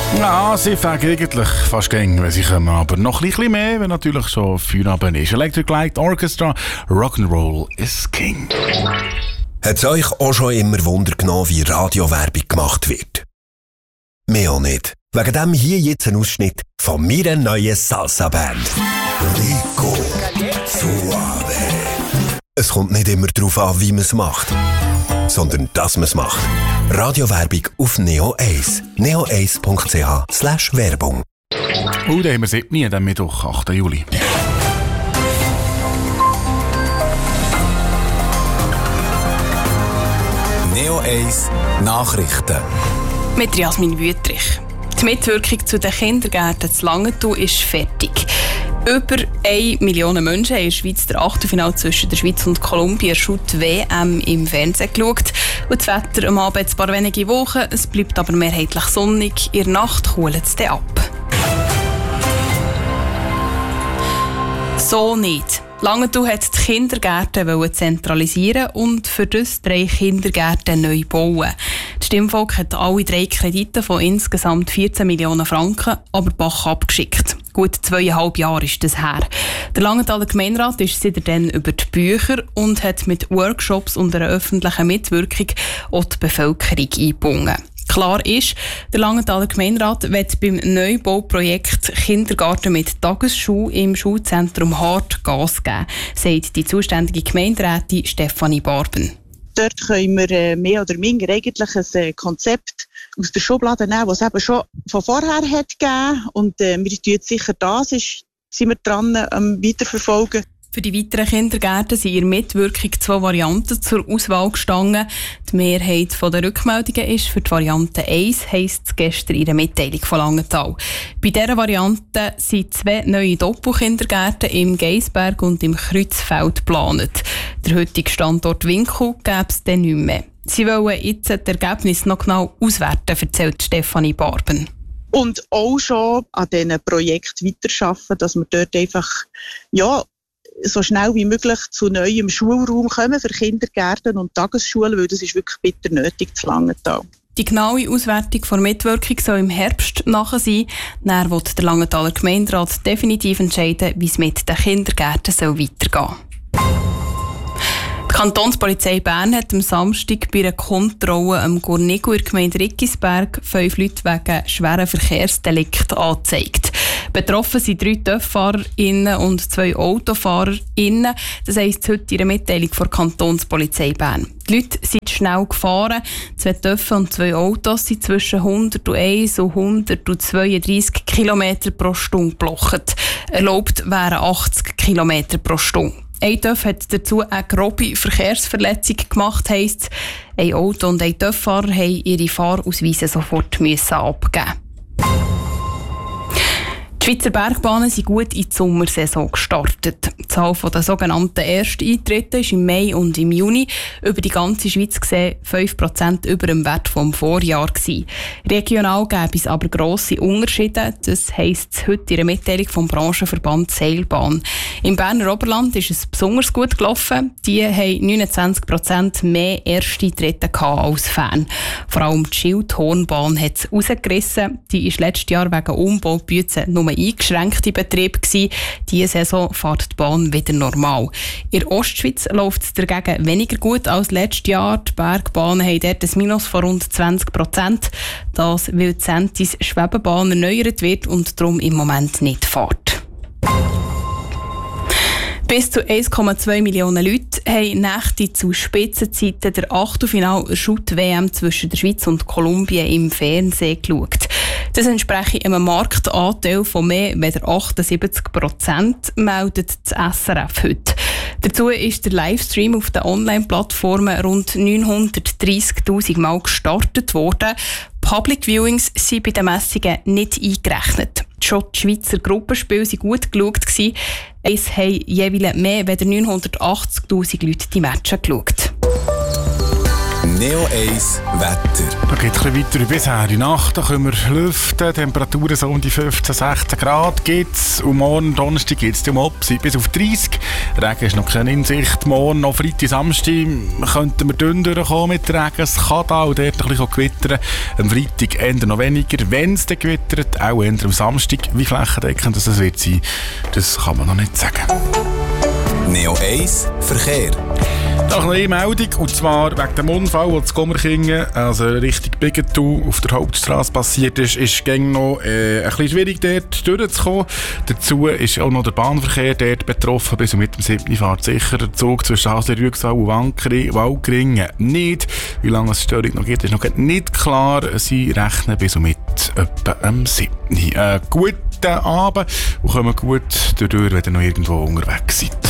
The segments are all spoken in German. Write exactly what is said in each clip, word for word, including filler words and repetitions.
Ja, sie fängt eigentlich fast gäng, wenn sie kommen, aber noch ein bisschen mehr, wenn natürlich schon Feierabend ist. Electric Light Orchestra, Rock'n'Roll is King. Hat es euch auch schon immer Wunder genommen, wie Radiowerbung gemacht wird? Mir auch nicht. Wegen dem hier jetzt ein Ausschnitt von meiner neuen Salsa-Band. Rico Suave. Es kommt nicht immer darauf an, wie man es macht, sondern dass man es macht. Radiowerbung auf Neo eins. neo eins punkt c h slash Werbung. Oh, da haben wir siebten, nie, dann Mittwoch, achten Juli. Neo eins Nachrichten. Mit Jasmin Wüttrich. Die Mitwirkung zu den Kindergärten zu Langenthal ist fertig. Über eine Million Menschen haben in der Schweiz das Achtelfinale zwischen der Schweiz und Kolumbien Shoot-W M im Fernsehen geschaut. Und das Wetter am Abend ein paar wenige Wochen, es bleibt aber mehrheitlich sonnig. In der Nacht kühlt es dann ab. So nicht. Langenthal hat die Kindergärten zentralisieren und für das drei Kindergärten neu bauen. Das Stimmvolk hat alle drei Kredite von insgesamt vierzehn Millionen Franken aber Bach abgeschickt. Gut zweieinhalb Jahre ist das her. Der Langenthaler Gemeinderat ist seitdem über die Bücher und hat mit Workshops und einer öffentlichen Mitwirkung auch die Bevölkerung eingebunden. Klar ist, der Langenthaler Gemeinderat wird beim Neubauprojekt Kindergarten mit Tagesschule im Schulzentrum Hart Gas geben, sagt die zuständige Gemeinderätin Stefanie Barben. Dort können wir mehr oder minder eigentlich ein Konzept aus der Schublade nehmen, das es eben schon von vorher hat gegeben. Und äh, wir tun sicher das, ist, sind wir dran am ähm, Weiterverfolgen. Für die weiteren Kindergärten sind in Mitwirkung zwei Varianten zur Auswahl gestanden. Die Mehrheit der Rückmeldungen ist für die Variante eins, heisst es gestern in der Mitteilung von Langenthal. Bei dieser Variante sind zwei neue Doppelkindergärten im Geisberg und im Kreuzfeld geplant. Der heutige Standort Winkel gäbe es dann nicht mehr. Sie wollen jetzt das Ergebnis noch genau auswerten, erzählt Stefanie Barben. Und auch schon an diesen Projekten weiterarbeiten, dass wir dort einfach, ja, so schnell wie möglich zu neuem Schulraum kommen für Kindergärten und Tagesschulen, weil das ist wirklich bitter nötig zu Langenthal. Die genaue Auswertung der Mitwirkung soll im Herbst nachher sein. Dann wird der Langenthaler Gemeinderat definitiv entscheiden, wie es mit den Kindergärten soll weitergehen soll. Die Kantonspolizei Bern hat am Samstag bei einer Kontrolle am Gurnigo in der Gemeinde Rickisberg fünf Leute wegen schweren Verkehrsdelikten angezeigt. Betroffen sind drei TÜV-FahrerInnen und zwei AutofahrerInnen. Das heisst heute in einer Mitteilung von der Kantonspolizei Bern. Die Leute sind schnell gefahren. Zwei TÜV und zwei Autos sind zwischen hunderteins und hundertzweiunddreissig Kilometer pro Stunde geblockt. Erlaubt wären achtzig Kilometer pro Stunde. Ein TÜV hat dazu eine grobe Verkehrsverletzung gemacht, heisst es. Ein Auto und ein TÜV-Fahrer mussten ihre Fahrausweise sofort abgeben. Die Schweizer Bergbahnen sind gut in die Sommersaison gestartet. Die Zahl der sogenannten Ersteintritten ist im Mai und im Juni über die ganze Schweiz gesehen fünf Prozent über dem Wert vom Vorjahr gewesen. Regional gäbe es aber grosse Unterschiede. Das heisst es heute in der Mitteilung vom Branchenverband Seilbahn. Im Berner Oberland ist es besonders gut gelaufen. Die haben neunundzwanzig Prozent mehr Ersteintritte als Fan. Vor allem die Schildhornbahn hat es rausgerissen. Die ist letztes Jahr wegen Umbaubützen nur eingeschränkte Betrieb gewesen. Diese Saison fährt die Bahn wieder normal. In der Ostschweiz läuft es dagegen weniger gut als letztes Jahr. Die Bergbahnen haben dort ein Minus von rund zwanzig Prozent. Das, weil die Sentis Schwebebahn erneuert wird und darum im Moment nicht fährt. Bis zu eins Komma zwei Millionen Leute haben Nächte zu Spitzenzeiten der Achtelfinal-Shoot-W M zwischen der Schweiz und Kolumbien im Fernsehen geschaut. Das entspricht einem Marktanteil von mehr als achtundsiebzig Prozent, meldet das S R F heute. Dazu ist der Livestream auf den Online-Plattformen rund neunhundertdreissigtausend Mal gestartet worden. Public Viewings sind bei den Messungen nicht eingerechnet. Schon die Schweizer Gruppenspiele waren gut geschaut. Es haben jeweils mehr als neunhundertachtzigtausend Leute die Matches geschaut. Neo eins Wetter. Da geht es ein bisschen weiter wie bisher. Die Nacht da können wir lüften, Temperaturen so um die fünfzehn, sechzehn Grad gibt's. Und morgen Donnerstag geht es um Opsi bis auf dreißig. Regen ist noch keine in Sicht. Morgen, noch Freitag, Samstag könnten wir dünn durchkommen mit Regen. Es kann da und dort ein bisschen gewittern. Am Freitag eher noch weniger. Wenn es dann gewittert, auch eher am Samstag. Wie flächendeckend das wird sein, das kann man noch nicht sagen. Neo eins Verkehr. Da noch eine Meldung, und zwar wegen dem Unfall, der zu Gommerkingen, also Richtung Biggenthal auf der Hauptstrasse passiert ist, ist es noch äh, ein bisschen schwierig, dort durchzukommen. Dazu ist auch noch der Bahnverkehr dort betroffen, bis und mit dem siebten fährt sicher der Zug zwischen Hasle-Rüegsau und Walkringen nicht. Wie lange es Störung noch gibt, ist noch nicht klar. Sie rechnen bis und mit etwa am siebten Äh, guten Abend und kommen gut durch, wenn ihr noch irgendwo unterwegs seid.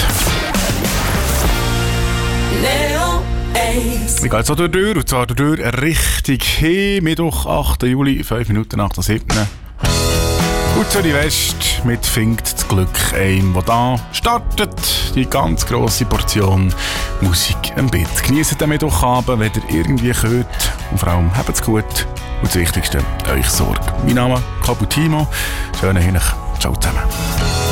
Neo eins. Wir gehen jetzt auch durch, und zwar durch Richtung hin, Mittwoch, achten Juli, fünf Minuten nach der siebten Gut, Zürich West mit «Fingt das Glück ein», wo da startet die ganz grosse Portion Musik am Bett. Genießt den Mittwochabend, wenn ihr irgendwie könnt, und vor allem habt es gut und das Wichtigste, euch Sorge. Mein Name ist Kabutimo, schönen Abend, ciao zusammen.